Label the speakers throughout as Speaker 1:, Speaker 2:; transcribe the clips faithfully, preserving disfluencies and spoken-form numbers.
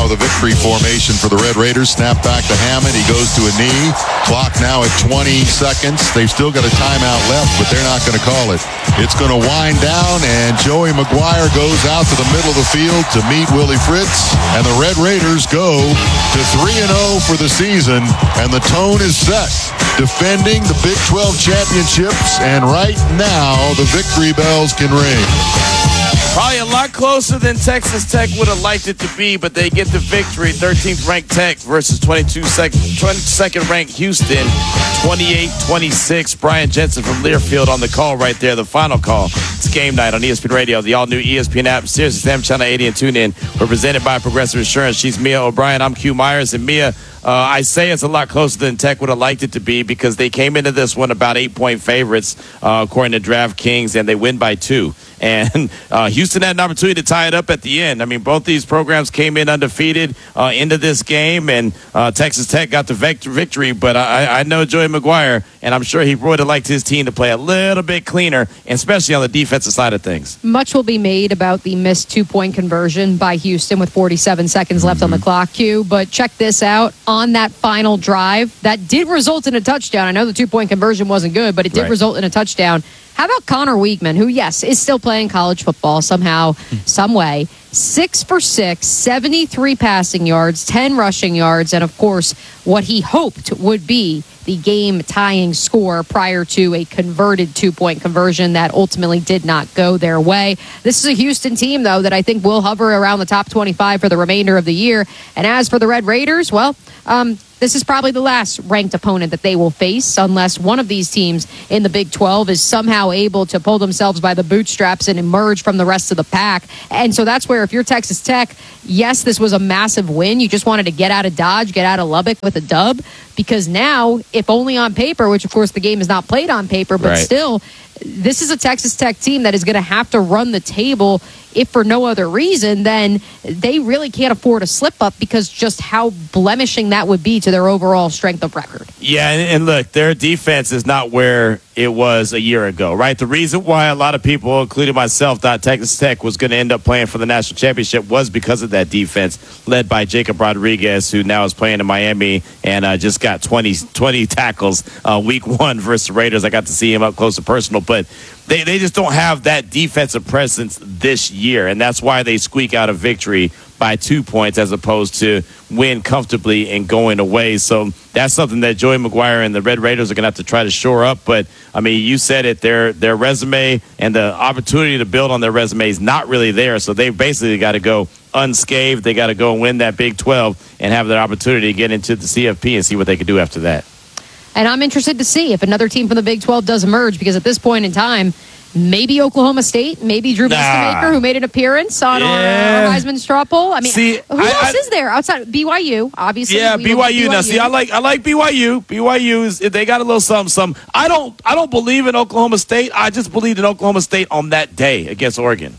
Speaker 1: now the victory formation for the Red Raiders. Snap back to Hammond. He goes to a knee. Clock now at twenty seconds. They've still got a timeout left, but they're not going to call it. It's going to wind down, and Joey McGuire goes out to the middle of the field to meet Willie Fritz. And the Red Raiders go to three and oh for the season, and the tone is set. Defending the Big twelve championships, and right now the victory bells can ring.
Speaker 2: Probably a lot closer than Texas Tech would have liked it to be, but they get the victory. thirteenth ranked Tech versus twenty-second ranked Houston, twenty-eight twenty-six. Brian Jensen from Learfield on the call right there, the final call. It's Game Night on E S P N Radio, the all-new E S P N app, Sirius X M Channel eighty, and tune in. We're presented by Progressive Insurance. She's Mia O'Brien. I'm Q Myers. And Mia, uh, I say it's a lot closer than Tech would have liked it to be because they came into this one about eight-point favorites, uh, according to DraftKings, and they win by two. And uh, Houston had an opportunity to tie it up at the end. I mean, both these programs came in undefeated uh, into this game, and uh, Texas Tech got the victory. But I, I know Joey McGuire, and I'm sure he would have liked his team to play a little bit cleaner, especially on the defensive side of things.
Speaker 3: Much will be made about the missed two-point conversion by Houston with forty-seven seconds left mm-hmm. on the clock, Q. But check this out. On that final drive, that did result in a touchdown. I know the two-point conversion wasn't good, but it did
Speaker 2: right.
Speaker 3: result in a touchdown. How about Connor Weigman, who, yes, is still playing college football somehow, some way. Six for six, seventy-three passing yards, ten rushing yards, and, of course, what he hoped would be the game-tying score prior to a converted two-point conversion that ultimately did not go their way. This is a Houston team, though, that I think will hover around the top twenty-five for the remainder of the year. And as for the Red Raiders, well, um, this is probably the last ranked opponent that they will face unless one of these teams in the Big twelve is somehow able to pull themselves by the bootstraps and emerge from the rest of the pack. And so that's where if you're Texas Tech, yes, this was a massive win. You just wanted to get out of Dodge, get out of Lubbock with a dub, because now, if only on paper, which of course the game is not played on paper, but
Speaker 2: right.
Speaker 3: still, this is a Texas Tech team that is going to have to run the table. If for no other reason, then they really can't afford a slip up because just how blemishing that would be to their overall strength of record.
Speaker 2: Yeah, and, and look, their defense is not where it was a year ago, right? The reason why a lot of people, including myself, thought Texas Tech was going to end up playing for the national championship was because of that defense led by Jacob Rodriguez, who now is playing in Miami and uh, just got twenty, twenty tackles uh, week one versus the Raiders. I got to see him up close and personal, but they, they just don't have that defensive presence this year, and that's why they squeak out a victory by two points as opposed to win comfortably and going away. So that's something that Joey McGuire and the Red Raiders are going to have to try to shore up. But, I mean, you said it, their their resume and the opportunity to build on their resume is not really there. So they've basically got to go unscathed. They got to go and win that Big twelve and have their opportunity to get into the C F P and see what they can do after that.
Speaker 3: And I'm interested to see if another team from the Big twelve does emerge, because at this point in time, maybe Oklahoma State, maybe Drew
Speaker 2: nah.
Speaker 3: Mestemaker, who made an appearance on
Speaker 2: yeah.
Speaker 3: our, our Heisman straw poll. I mean,
Speaker 2: see,
Speaker 3: who
Speaker 2: I,
Speaker 3: else
Speaker 2: I,
Speaker 3: is there outside B Y U? Obviously,
Speaker 2: yeah, B Y U. B Y U. Now, see, I like I like B Y U. B Y U is they got a little something. Something. I don't I don't believe in Oklahoma State. I just believed in Oklahoma State on that day against Oregon.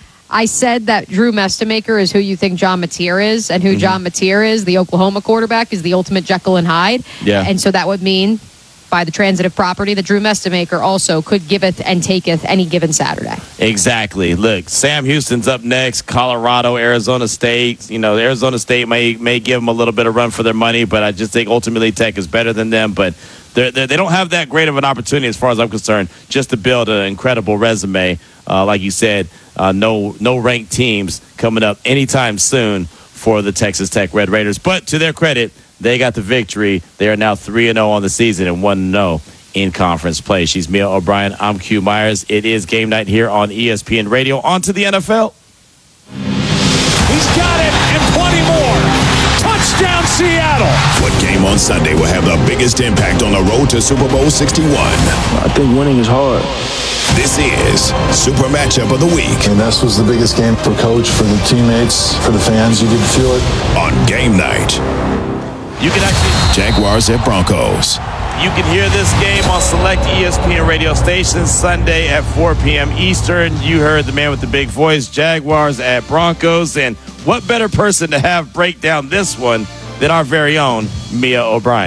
Speaker 3: I said that Drew Mestemaker is who you think John Mateer is, and who mm-hmm. John Mateer is, the Oklahoma quarterback, is the ultimate Jekyll and Hyde.
Speaker 2: Yeah,
Speaker 3: and so that would mean, by the transitive property, that Drew Mestemaker also could giveth and taketh any given Saturday.
Speaker 2: Exactly. Look, Sam Houston's up next. Colorado, Arizona State. You know, Arizona State may may give them a little bit of run for their money, but I just think ultimately Tech is better than them. But they're, they're, they don't have that great of an opportunity, as far as I'm concerned, just to build an incredible resume. Uh, like you said, uh, no no ranked teams coming up anytime soon for the Texas Tech Red Raiders. But to their credit, they got the victory. They are now three and oh on the season and one and oh in conference play. She's Mia O'Brien. I'm Q Myers. It is game night here on E S P N Radio. On to the N F L.
Speaker 4: He's got it, and plenty more. Touchdown, Seattle.
Speaker 5: What game on Sunday will have the biggest impact on the road to Super Bowl sixty-one?
Speaker 6: I think winning is hard.
Speaker 5: This is Super Matchup of the Week.
Speaker 7: And this was the biggest game for coach, for the teammates, for the fans. You could feel it.
Speaker 5: On game night.
Speaker 2: You can actually
Speaker 5: Jaguars at Broncos.
Speaker 2: You can hear this game on select E S P N radio stations Sunday at four p.m. Eastern. You heard the man with the big voice, Jaguars at Broncos. And what better person to have break down this one than our very own Mia O'Brien?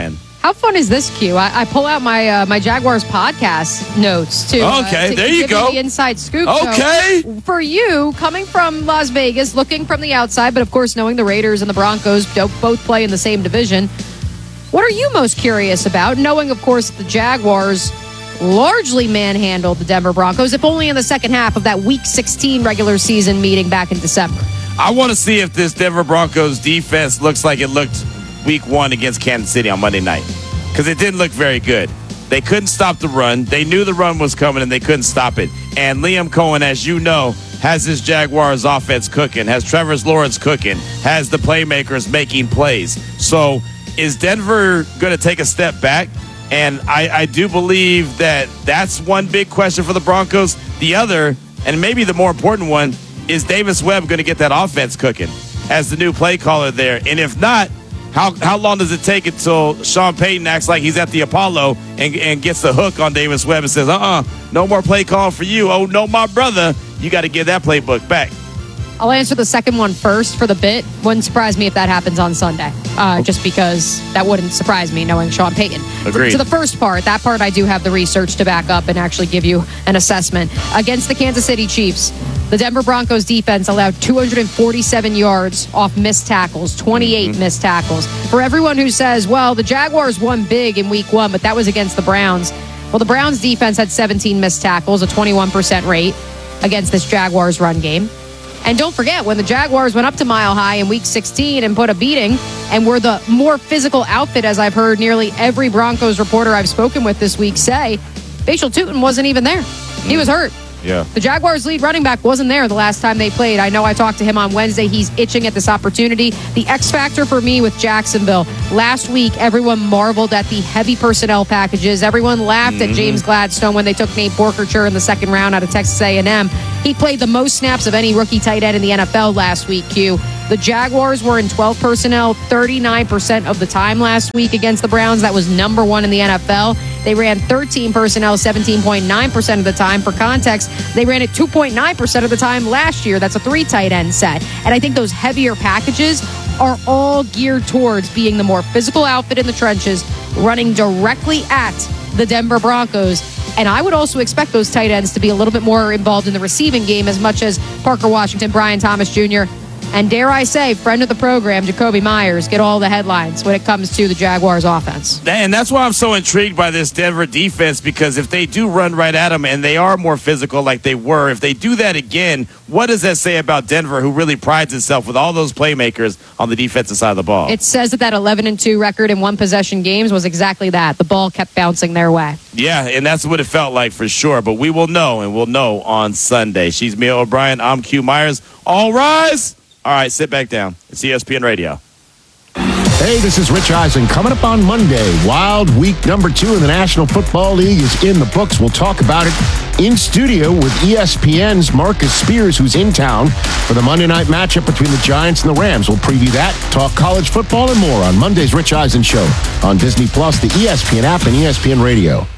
Speaker 3: How fun is this, Q? I, I pull out my uh, my Jaguars podcast notes too.
Speaker 2: Okay,
Speaker 3: uh, to
Speaker 2: there you
Speaker 3: give
Speaker 2: go.
Speaker 3: The inside scoop.
Speaker 2: Okay.
Speaker 3: So for you, coming from Las Vegas, looking from the outside, but of course knowing the Raiders and the Broncos don't both play in the same division, what are you most curious about? Knowing, of course, the Jaguars largely manhandled the Denver Broncos, if only in the second half of that Week sixteen regular season meeting back in December.
Speaker 2: I want to see if this Denver Broncos defense looks like it looked week one against Kansas City on Monday night, because it didn't look very good. They couldn't stop the run. They knew the run was coming, and they couldn't stop it. And Liam Cohen, as you know, has this Jaguars offense cooking, has Trevor Lawrence cooking, has the playmakers making plays. So is Denver going to take a step back? And I, I do believe that that's one big question for the Broncos. The other, and maybe the more important one, is Davis Webb going to get that offense cooking as the new play caller there? And if not, How how long does it take until Sean Payton acts like he's at the Apollo and, and gets the hook on Davis Webb and says, uh-uh, no more play call for you. Oh, no, my brother. You got to give that playbook back.
Speaker 3: I'll answer the second one first for the bit. Wouldn't surprise me if that happens on Sunday, uh, just because that wouldn't surprise me knowing Sean Payton.
Speaker 2: Agreed.
Speaker 3: To the first part, that part I do have the research to back up and actually give you an assessment. Against the Kansas City Chiefs, the Denver Broncos defense allowed two hundred forty-seven yards off missed tackles, twenty-eight mm-hmm. missed tackles. For everyone who says, well, the Jaguars won big in week one, but that was against the Browns. Well, the Browns defense had seventeen missed tackles, a twenty-one percent rate against this Jaguars run game. And don't forget, when the Jaguars went up to Mile High in week sixteen and put a beating and were the more physical outfit, as I've heard nearly every Broncos reporter I've spoken with this week say, Facial Tootin wasn't even there. He was hurt.
Speaker 2: Yeah.
Speaker 3: The Jaguars' lead running back wasn't there the last time they played. I know I talked to him on Wednesday. He's itching at this opportunity. The X factor for me with Jacksonville. Last week, everyone marveled at the heavy personnel packages. Everyone laughed mm-hmm. at James Gladstone when they took Nate Borkercher in the second round out of Texas A and M. He played the most snaps of any rookie tight end in the N F L last week, Q. The Jaguars were in twelve personnel thirty-nine percent of the time last week against the Browns. That was number one in the N F L. They ran thirteen personnel seventeen point nine percent of the time. For context, they ran it two point nine percent of the time last year. That's a three tight end set. And I think those heavier packages are all geared towards being the more physical outfit in the trenches, running directly at the Denver Broncos. And I would also expect those tight ends to be a little bit more involved in the receiving game, as much as Parker Washington, Brian Thomas Junior, and dare I say, friend of the program, Jacoby Myers, get all the headlines when it comes to the Jaguars offense.
Speaker 2: And that's why I'm so intrigued by this Denver defense, because if they do run right at them and they are more physical like they were, if they do that again, what does that say about Denver, who really prides itself with all those playmakers on the defensive side of the ball?
Speaker 3: It says that that eleven and two record in one possession games was exactly that. The ball kept bouncing their way.
Speaker 2: Yeah, and that's what it felt like for sure. But we will know, and we'll know on Sunday. She's Mia O'Brien. I'm Q Myers. All rise. All right, sit back down. It's E S P N Radio.
Speaker 8: Hey, this is Rich Eisen. Coming up on Monday, Wild Week number two in the National Football League is in the books. We'll talk about it in studio with E S P N's Marcus Spears, who's in town for the Monday night matchup between the Giants and the Rams. We'll preview that, talk college football, and more on Monday's Rich Eisen Show on Disney Plus, the E S P N app, and E S P N Radio.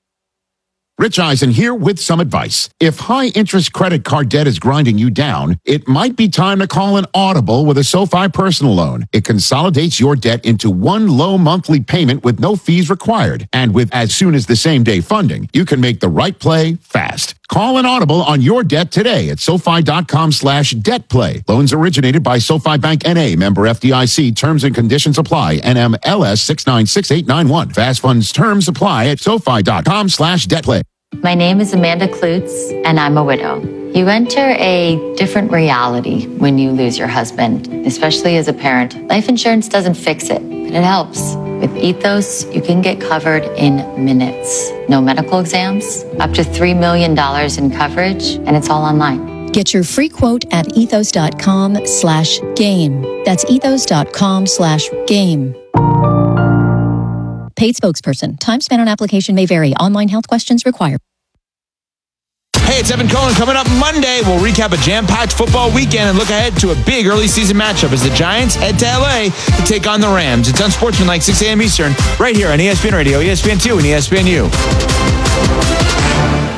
Speaker 8: Rich Eisen here with some advice. If high-interest credit card debt is grinding you down, it might be time to call an Audible with a SoFi personal loan. It consolidates your debt into one low monthly payment with no fees required. And with as soon as the same day funding, you can make the right play fast. Call an Audible on your debt today at SoFi.com slash debt play. Loans originated by SoFi Bank N A, member F D I C. Terms and conditions apply. N M L S six nine six eight nine one. Fast funds terms apply at SoFi.com slash debt play.
Speaker 9: My name is Amanda Klutz, and I'm a widow. You enter a different reality when you lose your husband, especially as a parent. Life insurance doesn't fix it, but it helps. With Ethos, you can get covered in minutes. No medical exams, up to three million dollars in coverage, and it's all online.
Speaker 10: Get your free quote at ethos.com slash game. That's ethos.com slash game. Paid spokesperson. Time spent on application may vary. Online health questions required.
Speaker 11: Hey, it's Evan Cohen. Coming up Monday, we'll recap a jam-packed football weekend and look ahead to a big early season matchup as the Giants head to L A to take on the Rams. It's Unsportsmanlike, six a.m. Eastern, right here on E S P N Radio, E S P N two, and E S P N U.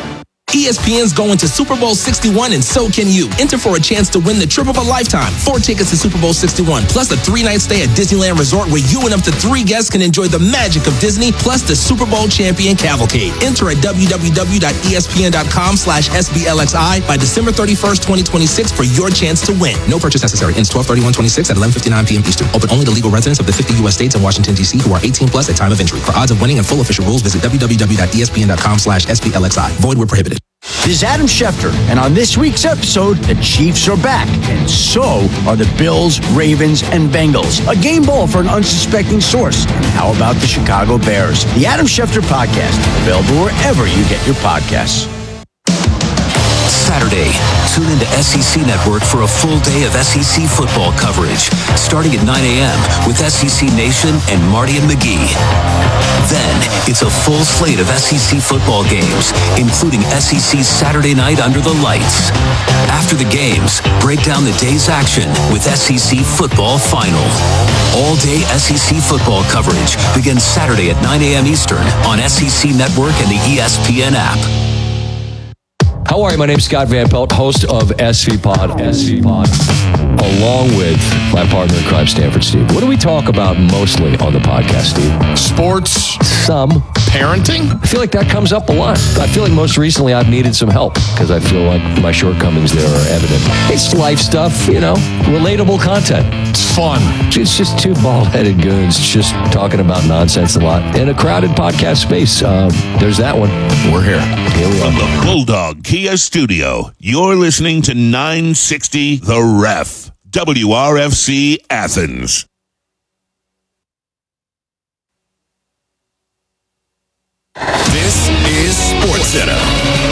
Speaker 12: E S P N's going to Super Bowl sixty-one, and so can you. Enter for a chance to win the trip of a lifetime. Four tickets to Super Bowl sixty-one, plus a three-night stay at Disneyland Resort where you and up to three guests can enjoy the magic of Disney, plus the Super Bowl champion cavalcade. Enter at w w w dot e s p n dot com slash s b l x i by December thirty-first, twenty twenty-six for your chance to win. No purchase necessary. Ends twelve thirty-one twenty-six at eleven fifty-nine p m Eastern. Open only to legal residents of the fifty U S states and Washington, D C who are eighteen plus at time of entry. For odds of winning and full official rules, visit w w w dot e s p n dot com slash s b l x i. Void where prohibited.
Speaker 13: This is Adam Schefter, and on this week's episode, the Chiefs are back, and so are the Bills, Ravens, and Bengals. A game ball for an unsuspecting source. And how about the Chicago Bears? The Adam Schefter Podcast, available wherever you get your podcasts.
Speaker 14: Saturday, tune into S E C Network for a full day of S E C football coverage, starting at nine a m with S E C Nation and Marty and McGee. Then, it's a full slate of S E C football games, including S E C Saturday Night Under the Lights. After the games, break down the day's action with S E C Football Final. All-day S E C football coverage begins Saturday at nine a m Eastern on S E C Network and the E S P N app.
Speaker 15: How are you? My name's Scott Van Pelt, host of S V Pod, S V Pod, along with my partner in crime, Stanford Steve. What do we talk about mostly on the podcast, Steve?
Speaker 8: Sports.
Speaker 15: Some.
Speaker 8: Parenting?
Speaker 15: I feel like that comes up a lot. I feel like most recently I've needed some help because I feel like my shortcomings there are evident. It's life stuff, you know, relatable content.
Speaker 8: It's fun.
Speaker 15: It's just two bald-headed goons just talking about nonsense a lot in a crowded podcast space. Um, there's that one.
Speaker 8: We're here.
Speaker 15: Here we are.
Speaker 16: From the Bulldog Kia Studio, you're listening to nine sixty The Ref, W R F C Athens.
Speaker 5: This is SportsCenter.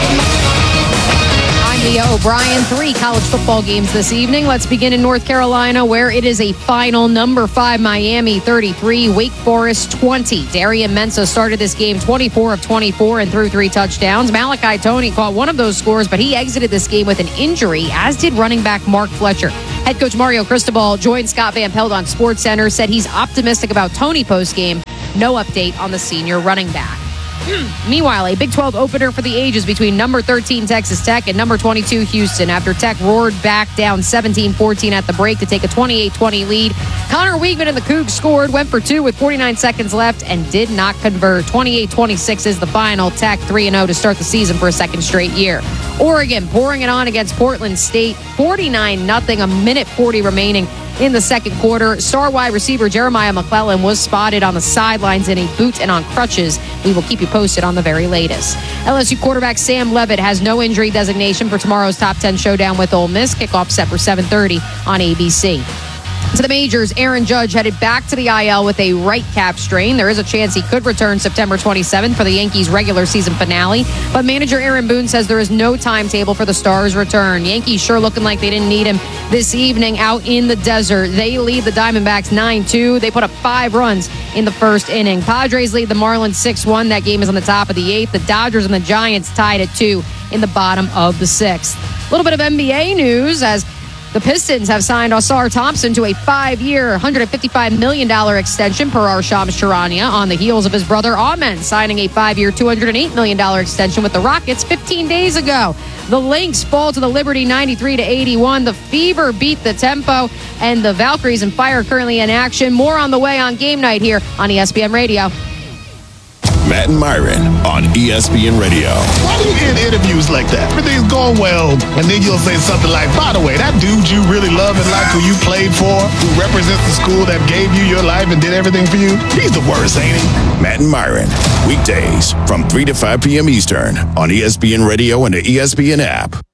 Speaker 3: I'm Mia O'Brien. Three college football games this evening. Let's begin in North Carolina, where it is a final. Number five, Miami thirty-three, Wake Forest twenty. Darian Mensah started this game twenty-four of twenty-four and threw three touchdowns. Malachi Toney caught one of those scores, but he exited this game with an injury, as did running back Mark Fletcher. Head coach Mario Cristobal joined Scott Van Pelt on SportsCenter, said he's optimistic about Toney post-game. No update on the senior running back. Meanwhile, a Big twelve opener for the ages between number thirteen Texas Tech and number twenty-two Houston. After Tech roared back down seventeen fourteen at the break to take a twenty-eight twenty lead, Connor Weigman and the Cougs scored, went for two with forty-nine seconds left, and did not convert. twenty-eight twenty-six is the final. Tech three and oh to start the season for a second straight year. Oregon pouring it on against Portland State, forty-nine nothing, a minute forty remaining in the second quarter. Star wide receiver Jeremiah McClellan was spotted on the sidelines in a boot and on crutches. We will keep you posted on the very latest. L S U quarterback Sam Leavitt has no injury designation for tomorrow's top ten showdown with Ole Miss. Kickoff set for seven thirty on A B C. To the majors, Aaron Judge headed back to the I L with a right calf strain. There is a chance he could return September twenty-seventh for the Yankees' regular season finale. But manager Aaron Boone says there is no timetable for the Stars' return. Yankees sure looking like they didn't need him this evening out in the desert. They lead the Diamondbacks nine two. They put up five runs in the first inning. Padres lead the Marlins six one. That game is on the top of the eighth. The Dodgers and the Giants tied at two in the bottom of the sixth. A little bit of N B A news as the Pistons have signed Ausar Thompson to a five-year, one hundred fifty-five million dollars extension per Arsham Charania on the heels of his brother Amen signing a five-year, two hundred eight million dollars extension with the Rockets fifteen days ago. The Lynx fall to the Liberty ninety-three to eighty-one. The Fever beat the Tempo, and the Valkyries and Fire currently in action. More on the way on Game Night here on E S P N Radio.
Speaker 5: Matt and Myron on E S P N Radio.
Speaker 17: Why do you end interviews like that? Everything's going well, and then you'll say something like, by the way, that dude you really love and like who you played for, who represents the school that gave you your life and did everything for you, he's the worst, ain't he?
Speaker 5: Matt and Myron, weekdays from three to five p m Eastern on E S P N Radio and the E S P N app.